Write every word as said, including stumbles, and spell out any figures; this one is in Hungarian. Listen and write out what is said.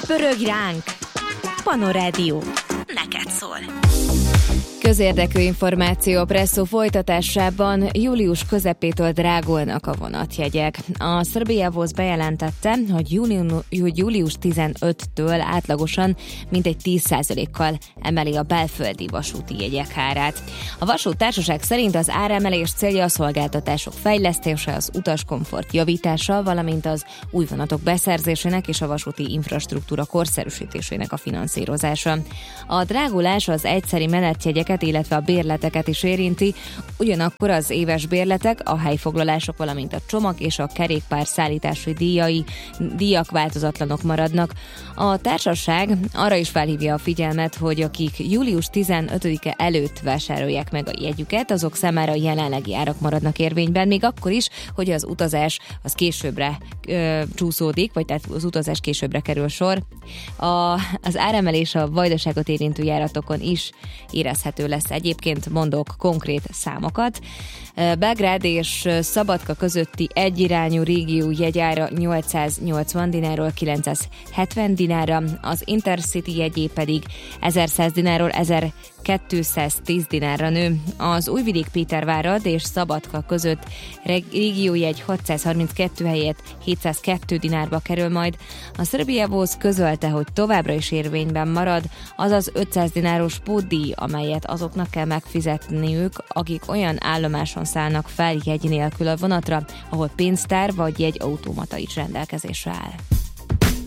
Pörög ránk! Panorádió. Neked szól. Közérdekű információ Presszó folytatásában július közepétől drágulnak a vonatjegyek. A Srbiavoz bejelentette, hogy, júliu, hogy július tizenötödikétől átlagosan mintegy tíz százalékkal emeli a belföldi vasúti jegyek árát. A vasúttársaság szerint az áremelés célja a szolgáltatások fejlesztése, az utaskomfort javítása, valamint az új vonatok beszerzésének és a vasúti infrastruktúra korszerűsítésének a finanszírozása. A drágulás az egyszeri menetjegyeket, illetve a bérleteket is érinti, ugyanakkor az éves bérletek, a helyfoglalások, valamint a csomag és a kerékpár szállítási díjai, díjak változatlanok maradnak. A társaság arra is felhívja a figyelmet, hogy akik július tizenötödike előtt vásárolják meg a jegyüket, azok számára jelenlegi árak maradnak érvényben, még akkor is, hogy az utazás az későbbre ö, csúszódik, vagy tehát az utazás későbbre kerül sor. A, az áremelés a vajdaságot érintő járatokon is érezhető lesz. Egyébként mondok konkrét számokat. Belgrád és Szabadka közötti egyirányú régió jegyára nyolcszáznyolcvan dinárról kilencszázhetven dinárra, az Intercity jegyé pedig ezerszáz dinárról ezerkétszáztíz dinárra nő. Az Újvidék-Pétervárad és Szabadka között régiójegy hatszázharminckettő helyett hétszázkettő dinárba kerül majd. A Srbiavoz közölte, hogy továbbra is érvényben marad, azaz ötszáz dináros pótdíj, amelyet azoknak kell megfizetniük, akik olyan állomáson szállnak fel jegy nélkül a vonatra, ahol pénztár vagy jegyautomata is rendelkezésre áll.